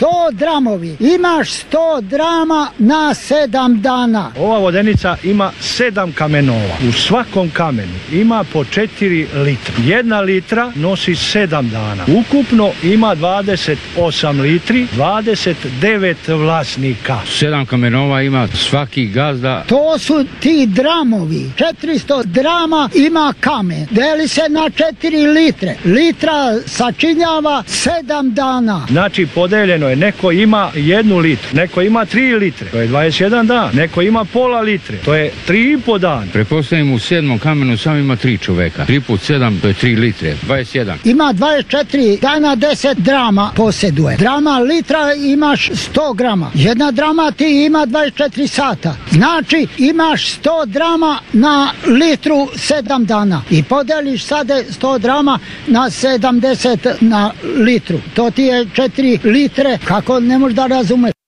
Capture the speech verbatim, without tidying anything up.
sto dramovi. Imaš sto drama na sedam dana. Ova vodenica ima sedam kamenova. U svakom kamenu ima po četiri litra. Jedna litra nosi sedam dana. Ukupno ima dvadeset osam litri, dvadeset devet vlasnika. Sedam kamenova ima svaki gazda. To su ti dramovi. četiristo drama ima kamen. Deli se na četiri litre. Litra sačinjava sedam dana. Znači podeljeno je, neko ima jednu litru, neko ima tri litre, to je dvadeset jedan dan, neko ima pola litre, to je tri i po dan. Pretpostavljam u sedmom kamenu samo ima tri čoveka. tri put sedam, to je tri litre, dvadeset jedan. Ima dvadeset četiri dana, deset drama posjeduje. Drama litra imaš sto grama. Jedna drama ti ima dvadeset četiri sata. Znači imaš sto drama na litru sedam dana. I podeliš sada sto drama na sedamdeset na litru. To ti je četiri litre, kako ne možeš da razumeš.